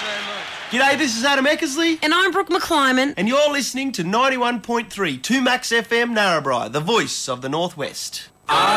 G'day, this is Adam Eckersley. And I'm Brooke McClyman. And you're listening to 91.3 2 Max FM Narrabri, the voice of the Northwest.